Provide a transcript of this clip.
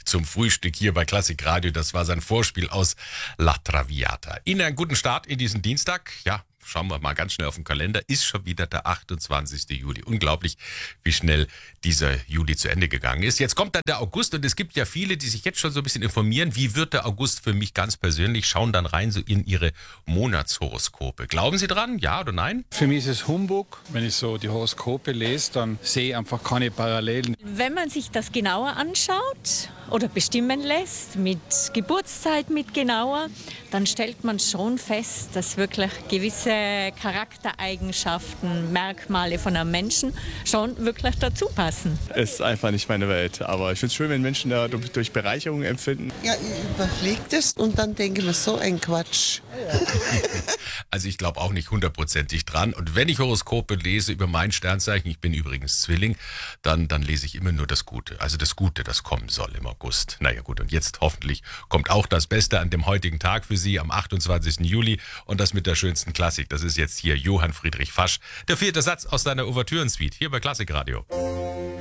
zum Frühstück hier bei Klassik Radio. Das war sein Vorspiel aus La Traviata. Ihnen einen guten Start in diesen Dienstag. Ja, schauen wir mal ganz schnell auf den Kalender. Ist schon wieder der 28. Juli. Unglaublich, wie schnell dieser Juli zu Ende gegangen ist. Jetzt kommt dann der August und es gibt ja viele, die sich jetzt schon so ein bisschen informieren. Wie wird der August für mich ganz persönlich? Schauen dann rein so in ihre Monatshoroskope. Glauben Sie dran? Ja oder nein? Für mich ist es Humbug. Wenn ich so die Horoskope lese, dann sehe ich einfach keine Parallelen. Wenn man sich das genauer anschaut oder bestimmen lässt, mit Geburtszeit mit genauer, dann stellt man schon fest, dass wirklich gewisse Charaktereigenschaften, Merkmale von einem Menschen schon wirklich dazu passen. Es ist einfach nicht meine Welt, aber ich finde es schön, wenn Menschen da durch Bereicherung empfinden. Ja, ich überfliege das und dann denke ich mir, so ein Quatsch. Also ich glaube auch nicht hundertprozentig dran. Und wenn ich Horoskope lese über mein Sternzeichen, ich bin übrigens Zwilling, dann lese ich immer nur das Gute. Also das Gute, das kommen soll im August. Naja gut, und jetzt hoffentlich kommt auch das Beste an dem heutigen Tag für Sie am 28. Juli. Und das mit der schönsten Klassik. Das ist jetzt hier Johann Friedrich Fasch. Der 4. Satz aus seiner Ouvertüren-Suite hier bei Klassik Radio.